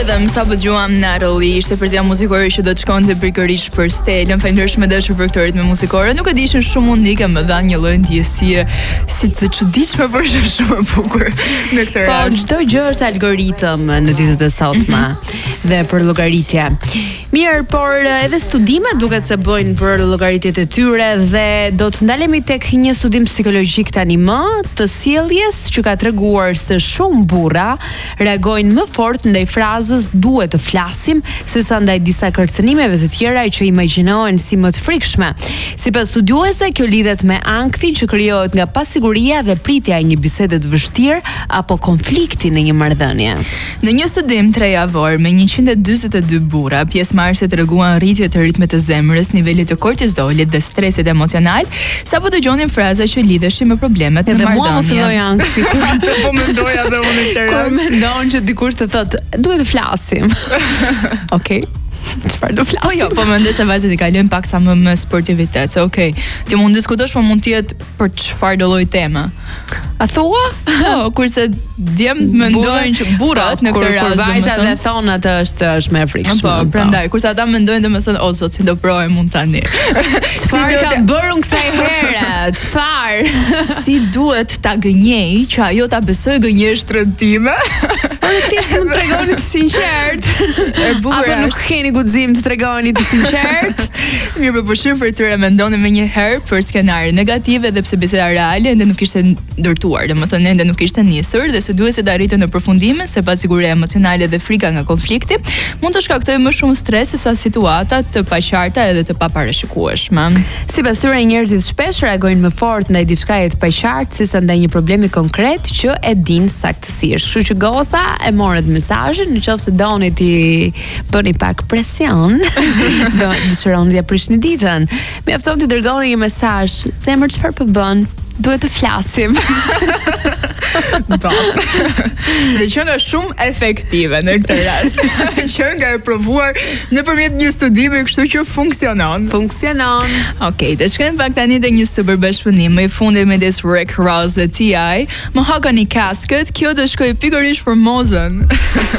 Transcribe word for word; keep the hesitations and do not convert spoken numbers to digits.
vetëm sapo dëgjuam Natalie, ishte përzia muzikore që do të shkonte pikërisht për Stelën. Faleminderit shumë dashur për këtë ritëm muzikore. Nuk e di, ishte shumë unike, më dha një lloj ndjesie si të çuditshme, por është shumë e bukur në këtë rast. Po çdo gjë është algoritëm në ditët e sotme mm-hmm. dhe për llogaritje. Mirë, por edhe studimet duket se bëjnë për llogaritjet e tyre dhe do të ndalemi tek një studim psikologjik tani më të sjelljes që ka treguar se shumë burra reagojnë më fort ndaj frazës duhet të flasim sesa ndaj disa kërcënimeve të tjera që imagjinohen si më të frikshme. Sipas studiuesve, kjo lidhet me ankthi që krijohet nga pasiguria dhe pritja e një bisede të vështirë apo konflikti në një marrëdhënie. Në një studim trejavor me njëqind e dyzet e dy burra, pjesëmarrësit treguan rritje të ritmit të zemrës, nivelit të kortizolit dhe stresit emocional, sapo dëgjonin fraza që lidheshin me problemet në marrëdhënie. Edhe mua më filloi ankthi. Po mendoja edhe unë këtë rast. Kur mendon që dikush të thotë duhet të flasim. Okej. Çfarë do flasim? Po jo, po mendoj se vajzat i kalojnë pak sa më me sportivitet. Se okay, ti mund të diskutosh, po mund të jetë për çfarë do lloj teme. A thua? Po, kurse djemt mendojnë që burrat në këtë rast, kur vajzat dhe thonë atë është është më e frikshme. Po, prandaj, kurse ata mendojnë domethënë, o zot, si do provoj mund tani. Çfarë ka bërë unë kësaj here? Çfarë? Si duhet ta gënjej që ajo ta besoj gënjeshtrën time? Ti më tregoni të sinqert. E bukur. Apo nuk keni guxim të tregoni të sinqert? Mirë, po shumë për tyre mendonin më një herë për skenare negative dhe pse biseda reale ende nuk ishte ndërtuar, domethënë ende nuk ishte nisur dhe studiuesit arritën në përfundime se pasiguria emocionale dhe frika nga konflikti mund të shkaktojë më shumë stres sesa situata të paqarta edhe të paparashikueshme. Sipas tyre, njerëzit shpesh reagojnë më fort ndaj diçkaje të paqartë sesa ndaj një problemi konkret që e din saktësisht. Kështu që goca e morët mesazhin, nëse doni ti bëni pak presion, do dëshironi t'ia prishni ditën. Mjafton të dërgoni një mesazh, zemër çfarë po bën? Duhet të flasim. Po. Dhe që nga shumë efektive në këtë rast. Që nga e provuar nëpërmjet një studimi, kështu që funksionon. Funksionon. Okej, të shkojmë pak tani te një super bashkëpunim më i fundit midis Rick Ross dhe T I. Mahogany Casket, kjo do shkojë pikërisht për Mozën.